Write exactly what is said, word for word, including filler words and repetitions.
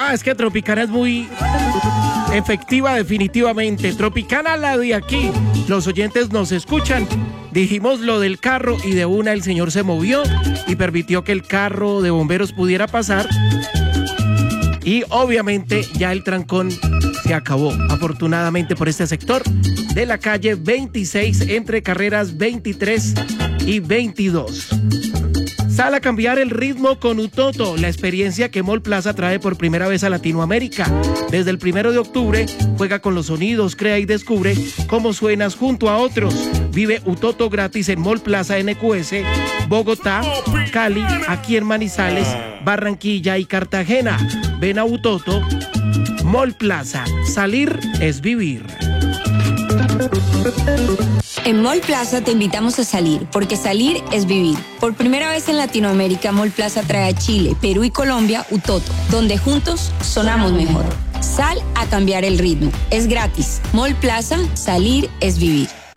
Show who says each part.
Speaker 1: Ah, es que Tropicana es muy efectiva definitivamente. Tropicana, la de aquí. Los oyentes nos escuchan. Dijimos lo del carro y de una el señor se movió y permitió que el carro de bomberos pudiera pasar. Y obviamente ya el trancón se acabó, afortunadamente, por este sector de la calle veintiséis entre carreras veintitrés y veintidós. Sal a cambiar el ritmo con Utoto, la experiencia que Mall Plaza trae por primera vez a Latinoamérica. Desde el primero de octubre, juega con los sonidos, crea y descubre cómo suenas junto a otros. Vive Utoto gratis en Mall Plaza N Q S, Bogotá, Cali, aquí en Manizales, Barranquilla y Cartagena. Ven a Utoto, Mall Plaza. Salir es vivir.
Speaker 2: En Mall Plaza te invitamos a salir, porque salir es vivir. Por primera vez en Latinoamérica, Mall Plaza trae a Chile, Perú y Colombia Utoto, donde juntos sonamos mejor. Sal a cambiar el ritmo. Es gratis. Mall Plaza, salir es vivir.